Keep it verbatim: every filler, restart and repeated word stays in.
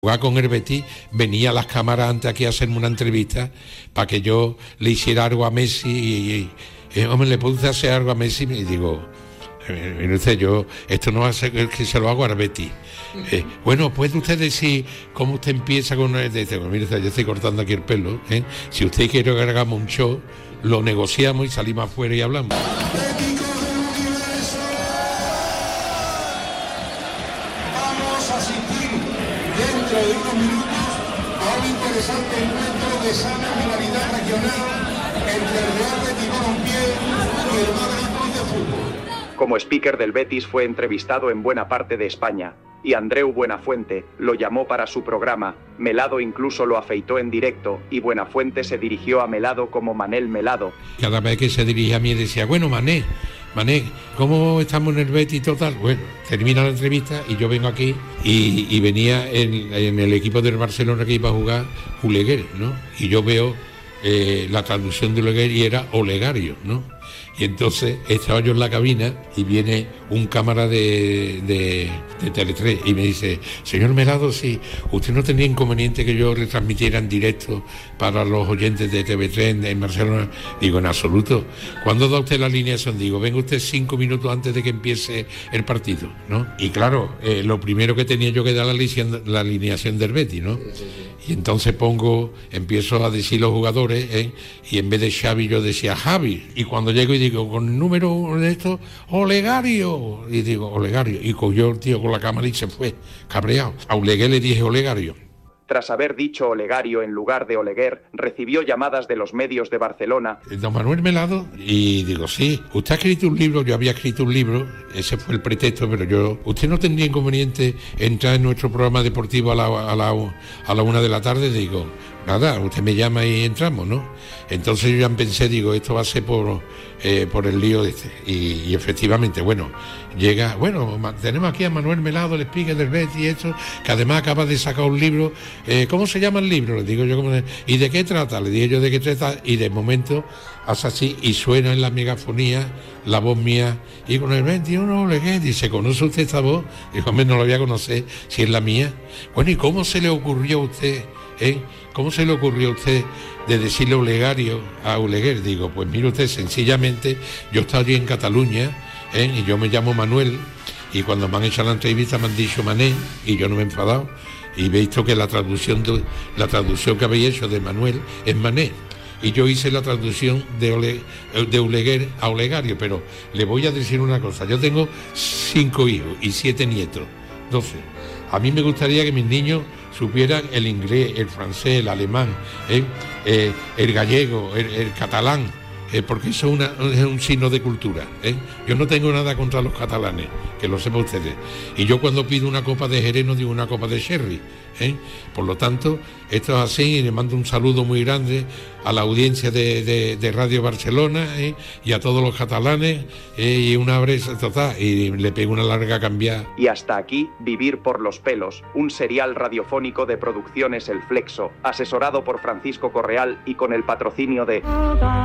Jugar con el Betis, venía a las cámaras antes aquí a hacerme una entrevista para que yo le hiciera algo a Messi y, y, y hombre, ¿le puedo hacer algo a Messi? Y digo, mire usted, yo, esto no va a ser que se lo hago al Betis. Eh, bueno, ¿puede usted decir cómo usted empieza con el de mire usted, yo estoy cortando aquí el pelo, ¿eh? Si usted quiere que hagamos un show, lo negociamos y salimos afuera y hablamos. Dentro de unos minutos a un interesante encuentro de sana rivalidad regional entre el Real Betis Balompié y el Málaga Club de Fútbol. Como speaker del Betis fue entrevistado en buena parte de España, y Andreu Buenafuente lo llamó para su programa. Melado incluso lo afeitó en directo, y Buenafuente se dirigió a Melado como Manel Melado. Cada vez que se dirigía a mí decía, bueno, Mané, Mané, ¿cómo estamos en el Betis total? Bueno, termina la entrevista y yo vengo aquí y, y venía en, en el equipo del Barcelona que iba a jugar Oleguer, ¿no? Y yo veo eh, la traducción de Oleguer y era Olegario, ¿no? Y entonces estaba yo en la cabina y viene un cámara de, de, de Tele tres y me dice, señor Melado, si usted no tenía inconveniente que yo retransmitiera en directo para los oyentes de T V tres en, en Barcelona. Digo, en absoluto. ¿Cuándo da usted la alineación? Digo, venga usted cinco minutos antes de que empiece el partido, ¿no? Y claro, eh, lo primero que tenía yo que dar la alineación, la alineación del Betis, ¿no? Y entonces pongo, empiezo a decir los jugadores, ¿eh? Y en vez de Xavi yo decía Javi. Y cuando llego y digo, con el número de esto, Olegario. Y digo, Olegario. Y cogió el tío con la cámara y se fue, cabreado. A Oleguer le dije Olegario. Tras haber dicho Olegario en lugar de Oleguer, recibió llamadas de los medios de Barcelona. Don Manuel Melado, y digo, sí, usted ha escrito un libro, yo había escrito un libro, ese fue el pretexto, pero yo, usted no tendría inconveniente entrar en nuestro programa deportivo a la, a la, a la una de la tarde. Digo, nada, usted me llama y entramos, ¿no? Entonces yo ya pensé, digo, esto va a ser por, eh, por el lío este. Y, y efectivamente, bueno, llega, bueno, tenemos aquí a Manuel Melado, el speaker del Betis y esto, que además acaba de sacar un libro. Eh, ¿Cómo se llama el libro? Le digo yo, ¿cómo se... ¿y de qué trata? Le dije yo de qué trata, y de momento hace así y suena en la megafonía la voz mía, y con el veintiuno le dice, ¿conoce usted esta voz? Digo, hombre, no la voy a conocer si es la mía. Bueno, ¿y cómo se le ocurrió a usted, eh? ¿Cómo se le ocurrió a usted de decirle Olegario a Oleguer? Digo, pues mire usted, sencillamente, yo estaba allí en Cataluña, ¿eh? Y yo me llamo Manuel, y cuando me han hecho la entrevista me han dicho Mané, y yo no me he enfadado, y he visto que la traducción de, la traducción que habéis hecho de Manuel es Mané, y yo hice la traducción de, Ole, de Oleguer a Olegario. Pero le voy a decir una cosa, yo tengo cinco hijos y siete nietos, doce. A mí me gustaría que mis niños supieran el inglés, el francés, el alemán, ¿eh? Eh, el gallego, el, el catalán, eh, porque eso es, una, es un signo de cultura, ¿eh? Yo no tengo nada contra los catalanes, que lo sepan ustedes. Y yo cuando pido una copa de Jerez no digo una copa de sherry, ¿eh? Por lo tanto, esto es así, y le mando un saludo muy grande a la audiencia de, de, de Radio Barcelona, ¿eh? Y a todos los catalanes, ¿eh? Y una abrazo total, y le pego una larga cambiada. Y hasta aquí, Vivir por los pelos, un serial radiofónico de Producciones El Flexo, asesorado por Francisco Correal y con el patrocinio de...